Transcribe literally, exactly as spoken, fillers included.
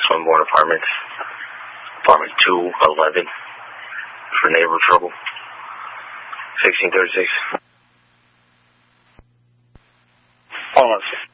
Swinburne Apartments, apartment two eleven, for neighbor trouble, sixteen thirty-six. Hold on.